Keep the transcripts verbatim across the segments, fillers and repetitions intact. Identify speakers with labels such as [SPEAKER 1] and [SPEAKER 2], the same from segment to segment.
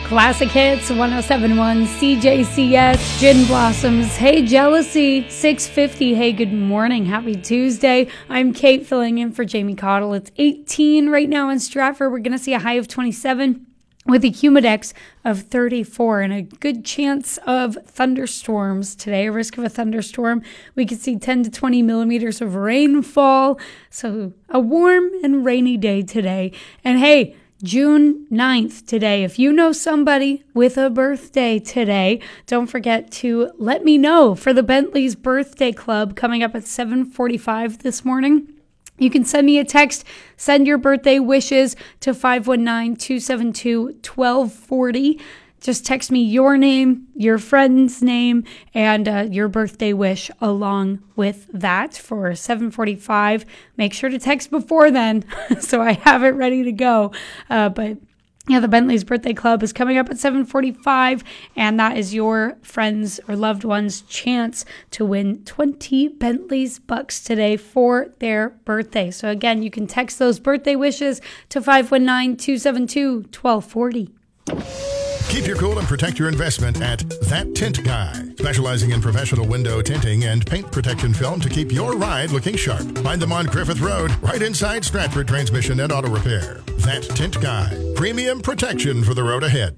[SPEAKER 1] Classic Hits, one oh seven point one C J C S, Gin Blossoms, Hey Jealousy, six fifty. Hey, good morning. Happy Tuesday. I'm Kate filling in for Jamie Cottle. It's eighteen right now in Stratford. We're going to see a high of twenty-seven with a humidex of thirty-four and a good chance of thunderstorms today. A risk of a thunderstorm. We could see ten to twenty millimeters of rainfall. So a warm and rainy day today. And hey, June ninth today. If you know somebody with a birthday today, don't forget to let me know for the Bentley's Birthday Club coming up at seven forty-five this morning. You can send me a text, send your birthday wishes to five one nine, two seven two, one two four zero. Just text me your name, your friend's name, and uh, your birthday wish along with that for seven forty-five. Make sure to text before then so I have it ready to go. Uh, but yeah, the Bentley's Birthday Club is coming up at seven forty-five, and that is your friends or loved ones' chance to win twenty Bentley's bucks today for their birthday. So again, you can text those birthday wishes to five one nine, two seven two, one two four zero.
[SPEAKER 2] Keep your cool and protect your investment at That Tint Guy, specializing in professional window tinting and paint protection film to keep your ride looking sharp. Find them on Griffith Road, right inside Stratford Transmission and Auto Repair. That Tint Guy, premium protection for the road ahead.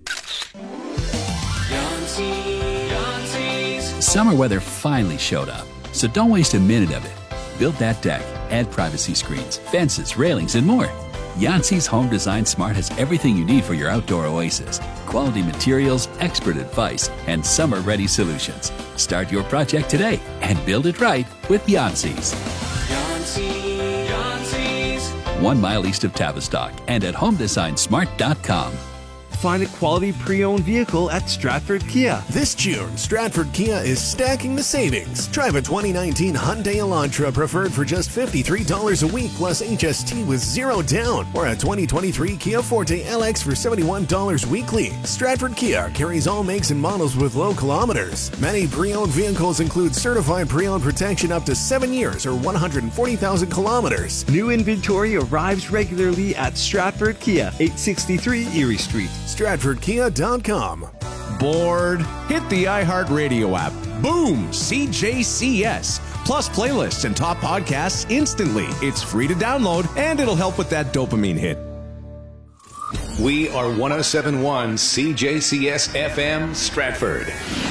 [SPEAKER 3] Summer weather finally showed up, so don't waste a minute of it. Build that deck, add privacy screens, fences, railings, and more. Yancey's Home Design Smart has everything you need for your outdoor oasis. Quality materials, expert advice, and summer-ready solutions. Start your project today and build it right with Yancey's. Yancey, Yancey's. One mile east of Tavistock and at home design smart dot com.
[SPEAKER 4] Find a quality pre-owned vehicle at Stratford Kia.
[SPEAKER 5] This June, Stratford Kia is stacking the savings. Drive a twenty nineteen Hyundai Elantra Preferred for just fifty-three dollars a week plus H S T with zero down, or a twenty twenty-three Kia Forte L X for seventy-one dollars weekly. Stratford Kia carries all makes and models with low kilometers. Many pre-owned vehicles include certified pre-owned protection up to seven years or one hundred forty thousand kilometers.
[SPEAKER 4] New inventory arrives regularly at Stratford Kia, eight sixty-three Erie Street.
[SPEAKER 5] Stratford Kia dot com.
[SPEAKER 6] Bored? Hit the iHeartRadio app. Boom! C J C S. Plus playlists and top podcasts instantly. It's free to download, and it'll help with that dopamine hit.
[SPEAKER 7] We are one oh seven point one C J C S F M Stratford.